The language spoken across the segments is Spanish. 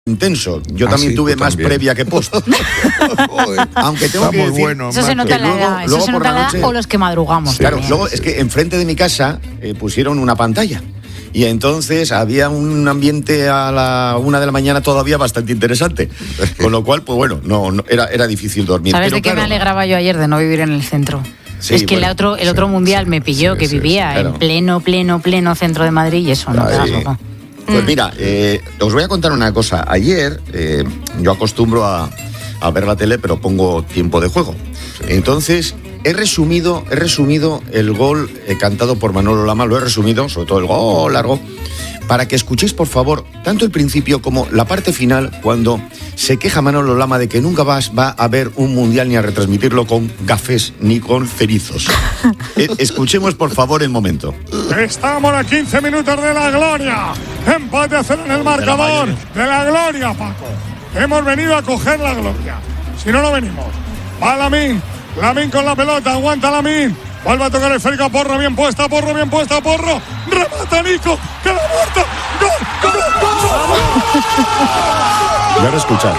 intenso. Yo también tuve más previa que post. Aunque tengo que decir, bueno, eso se nota la edad, eso se nota la edad o los que madrugamos. Claro, luego es que enfrente de mi casa pusieron una pantalla. Y entonces había un ambiente a la 1 de la mañana todavía bastante interesante. Con lo cual, pues bueno, no era difícil dormir. ¿Sabes de qué me alegraba yo ayer de no vivir en el centro? Sí, es que el otro mundial me pilló, que vivía en pleno centro de Madrid y eso no te das loco. Pues mira, os voy a contar una cosa. Ayer yo acostumbro a ver la tele, pero pongo tiempo de juego. Entonces he resumido el gol cantado por Manolo Lama, lo he resumido, sobre todo el gol largo, para que escuchéis, por favor, tanto el principio como la parte final, cuando se queja Manolo Lama de que nunca va a haber un mundial ni a retransmitirlo con gafés ni con cerizos. Escuchemos, por favor, el momento. Estamos a 15 minutos de la gloria. Empate a 0 en el marcador de la gloria, Paco. Hemos venido a coger la gloria. Si no, no venimos. Va Lamín con la pelota, aguanta Lamín. Vuelve a tocar el esférico, Porro bien puesta, Porro. Remata Nico, que la muerta. ¡Gol! Ya lo he escuchado.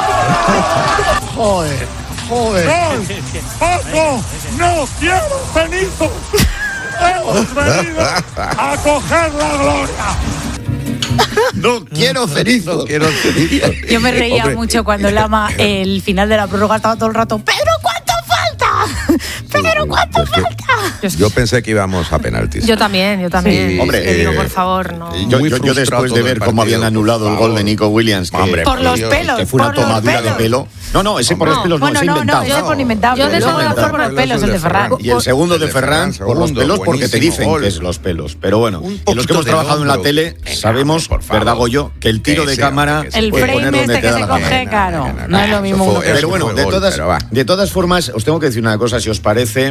Joder. ¡Gol! ¡Paco! ¡No quiero cenizos! ¡Hemos venido a coger la gloria! No quiero cerizos. Yo me reía mucho cuando Lama, el final de la prórroga, estaba todo el rato, ¡Pedro, cuánto falta! ¡Pedro, cuánto falta! Yo pensé que íbamos a penaltis. Yo también. Sí. Hombre, digo, por favor, no. Yo después de ver cómo habían anulado el gol de Nico Williams, por los pelos, que fue una tomadura de pelo. No, ese por los pelos no, se ha inventado. Yo por inventado. Yo de eso por los pelos, el de Ferran. Y el segundo de Ferran por los pelos, porque te dicen que es los pelos. Pero bueno, los que hemos trabajado en la tele sabemos, ¿verdad, Goyo? Que el tiro de cámara, el frame este que se coge, claro, no es lo mismo. Pero bueno, de todas formas, os tengo que decir una cosa, si os parece.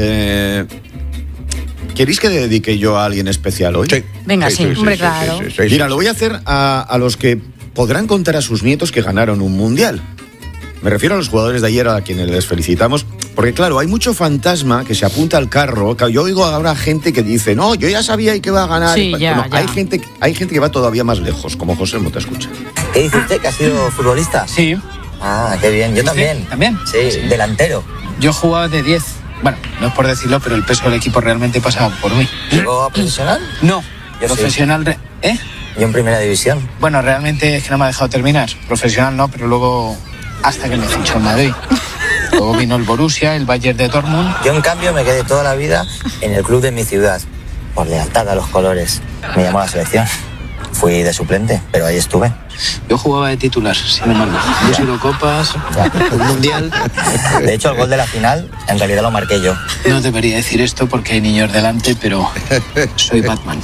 ¿Queréis que dedique yo a alguien especial hoy? Sí. Venga, sí, hombre, claro. Mira, lo voy a hacer a los que podrán contar a sus nietos que ganaron un mundial. Me refiero a los jugadores de ayer a quienes les felicitamos, porque claro, hay mucho fantasma que se apunta al carro. Yo oigo ahora gente que dice, no, yo ya sabía que iba a ganar. Sí, ya. Hay gente que va todavía más lejos, como José Mota, escucha. ¿Qué dice usted, que ha sido futbolista? Sí. Ah, qué bien, yo también. ¿También? Sí, delantero. Yo jugaba de 10. Bueno, no es por decirlo, pero el peso del equipo realmente pasaba por mí. ¿Llegó a profesional? No, yo profesional... Sí. Yo en primera división. Bueno, realmente es que no me ha dejado terminar. Profesional no, pero luego... hasta que me fichó en Madrid. Luego vino el Borussia, el Bayern de Dortmund. Yo, en cambio, me quedé toda la vida en el club de mi ciudad, por lealtad a los colores. Me llamó a la selección. Fui de suplente, pero ahí estuve. Yo jugaba de titular, sin embargo. 2 Eurocopas, un Mundial. De hecho, el gol de la final, en realidad lo marqué yo. No debería decir esto porque hay niños delante, pero soy Batman.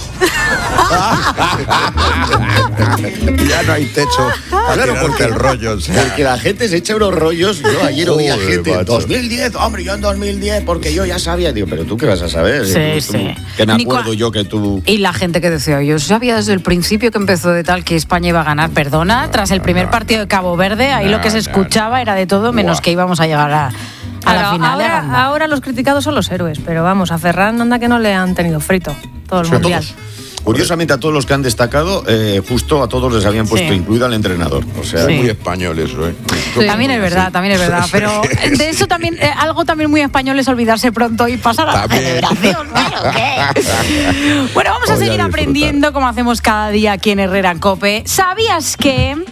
Ya no hay techo. Claro, porque el rollo. O sea. Porque la gente se echa unos rollos. Yo ayer oía gente, macho. 2010, hombre, yo en 2010, porque yo ya sabía. Digo, pero tú qué vas a saber. Sí. Que me acuerdo yo que tú... Y la gente que decía, yo sabía desde el principio que empezó de tal que España iba a ganar. Perdona, tras el primer partido de Cabo Verde, ahí lo que se escuchaba era de todo, menos que íbamos a llegar a la final. Ahora los criticados son los héroes, pero vamos, a Ferran anda que no le han tenido frito todo el mundial. Curiosamente, a todos los que han destacado, justo a todos les habían puesto, incluido al entrenador. O sea, muy español eso, ¿eh? Sí. También es verdad. Pero de eso también, algo también muy español es olvidarse pronto y pasar a la celebración. Bueno, vamos a seguir aprendiendo como hacemos cada día aquí en Herrera Cope. ¿Sabías que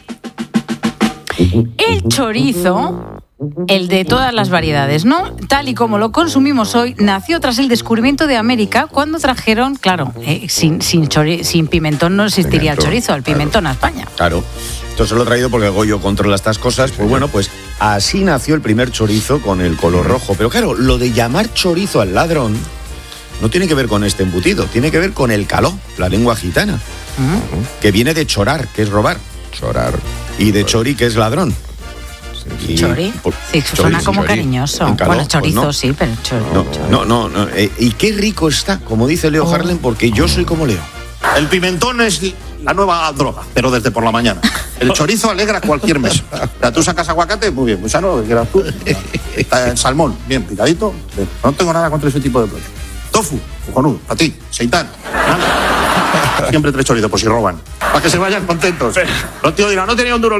el chorizo, el de todas las variedades, ¿no? Tal y como lo consumimos hoy, nació tras el descubrimiento de América cuando trajeron, claro, sin pimentón no existiría el chorizo, el pimentón a España. Claro. Esto se lo he traído porque Goyo controla estas cosas. Pues bueno, pues así nació el primer chorizo con el color rojo. Pero claro, lo de llamar chorizo al ladrón no tiene que ver con este embutido, tiene que ver con el caló, la lengua gitana, que viene de chorar, que es robar. Chorar. Y de chori, que es ladrón. ¿Chori? Sí, suena como cariñoso. Bueno, chorizo, pues no. Sí, pero chori. No. Y qué rico está, como dice Leo Harlem, porque yo soy como Leo. El pimentón es la nueva droga, pero desde por la mañana. El chorizo alegra cualquier mesa. O sea, tú sacas aguacate, muy bien, muy sano, lo que quieras tú. El salmón, bien picadito. No tengo nada contra ese tipo de plato. Tofu, cojonudo, para ti, seitán. Siempre 3 chorizos, por si roban. Para que se vayan contentos. Los tíos dirán, no tenía un duro.